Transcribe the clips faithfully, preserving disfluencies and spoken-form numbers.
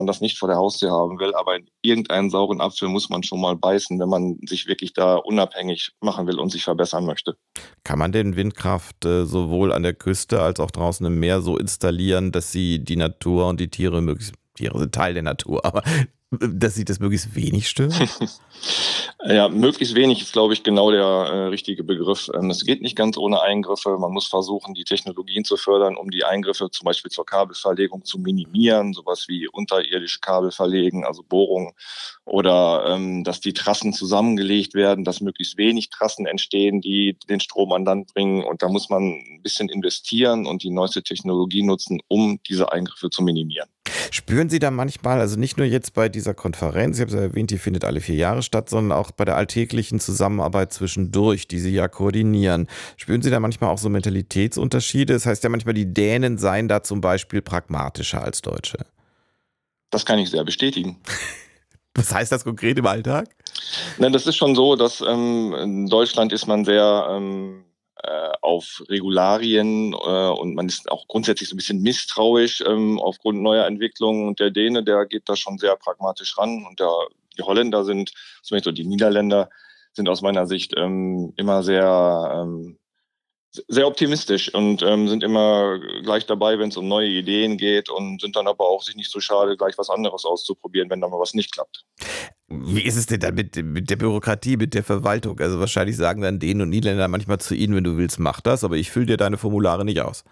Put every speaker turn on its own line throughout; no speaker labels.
man das nicht vor der Haustür haben will, aber in irgendeinen sauren Apfel muss man schon mal beißen, wenn man sich wirklich da unabhängig machen will und sich verbessern möchte.
Kann man denn Windkraft äh, sowohl an der Küste als auch draußen im Meer so installieren, dass sie die Natur und die Tiere möglichst, Tiere sind Teil der Natur, aber äh, dass sie das möglichst wenig stört?
Ja, möglichst wenig ist, glaube ich, genau der äh, richtige Begriff. Ähm, es geht nicht ganz ohne Eingriffe. Man muss versuchen, die Technologien zu fördern, um die Eingriffe zum Beispiel zur Kabelverlegung zu minimieren, sowas wie unterirdische Kabel verlegen, also Bohrungen, oder ähm, dass die Trassen zusammengelegt werden, dass möglichst wenig Trassen entstehen, die den Strom an Land bringen. Und da muss man ein bisschen investieren und die neueste Technologie nutzen, um diese Eingriffe zu minimieren.
Spüren Sie da manchmal, also nicht nur jetzt bei dieser Konferenz, ich habe es ja erwähnt, die findet alle vier Jahre statt, sondern auch bei der alltäglichen Zusammenarbeit zwischendurch, die Sie ja koordinieren. Spüren Sie da manchmal auch so Mentalitätsunterschiede? Das heißt ja manchmal, die Dänen seien da zum Beispiel pragmatischer als Deutsche.
Das kann ich sehr bestätigen.
Was heißt das konkret im Alltag?
Nein, das ist schon so, dass ähm, in Deutschland ist man sehr ähm, äh, auf Regularien äh, und man ist auch grundsätzlich so ein bisschen misstrauisch ähm, aufgrund neuer Entwicklungen. Und der Däne, der geht da schon sehr pragmatisch ran. Und der, die Holländer sind, zum Beispiel die Niederländer, sind aus meiner Sicht ähm, immer sehr ähm, sehr optimistisch und ähm, sind immer gleich dabei, wenn es um neue Ideen geht und sind dann aber auch sich nicht so schade, gleich was anderes auszuprobieren, wenn da mal was nicht klappt.
Wie ist es denn dann mit, mit der Bürokratie, mit der Verwaltung? Also wahrscheinlich sagen dann Dänen und Niederländer manchmal zu Ihnen, wenn du willst, mach das, aber ich fülle dir deine Formulare nicht aus.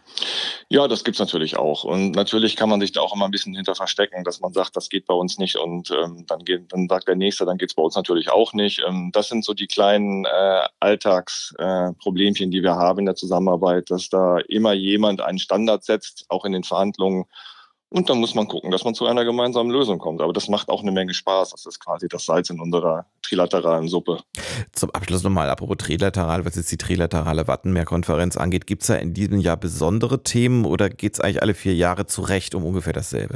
Ja, das gibt's natürlich auch. Und natürlich kann man sich da auch immer ein bisschen hinter verstecken, dass man sagt, das geht bei uns nicht. Und ähm, dann, geht, dann sagt der Nächste, dann geht's bei uns natürlich auch nicht. Ähm, das sind so die kleinen äh, Alltagsproblemchen, äh, Problemchen, die wir haben in der Zusammenarbeit, dass da immer jemand einen Standard setzt, auch in den Verhandlungen. Und dann muss man gucken, dass man zu einer gemeinsamen Lösung kommt. Aber das macht auch eine Menge Spaß. Das ist quasi das Salz in unserer trilateralen Suppe.
Zum Abschluss nochmal, apropos trilateral, was jetzt die trilaterale Wattenmeer-Konferenz angeht, gibt es da in diesem Jahr besondere Themen oder geht es eigentlich alle vier Jahre zurecht um ungefähr dasselbe?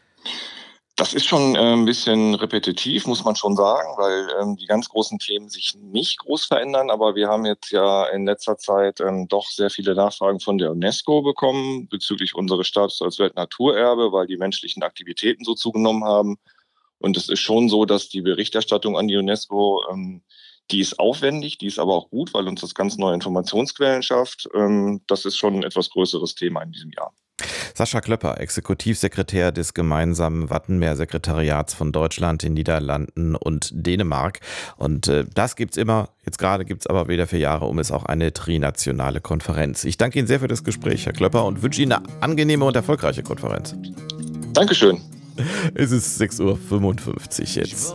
Das ist schon äh, ein bisschen repetitiv, muss man schon sagen, weil ähm, die ganz großen Themen sich nicht groß verändern. Aber wir haben jetzt ja in letzter Zeit ähm, doch sehr viele Nachfragen von der UNESCO bekommen bezüglich unseres Status als Weltnaturerbe, weil die menschlichen Aktivitäten so zugenommen haben. Und es ist schon so, dass die Berichterstattung an die UNESCO, ähm, die ist aufwendig, die ist aber auch gut, weil uns das ganz neue Informationsquellen schafft. Ähm, das ist schon ein etwas größeres Thema in diesem Jahr.
Sascha Klöpper, Exekutivsekretär des gemeinsamen Wattenmeer-Sekretariats von Deutschland, den Niederlanden und Dänemark. Und äh, das gibt's immer. Jetzt gerade gibt's aber wieder vier Jahre um, ist auch eine trinationale Konferenz. Ich danke Ihnen sehr für das Gespräch, Herr Klöpper, und wünsche Ihnen eine angenehme und erfolgreiche Konferenz.
Dankeschön.
Es ist sechs Uhr fünfundfünfzig jetzt.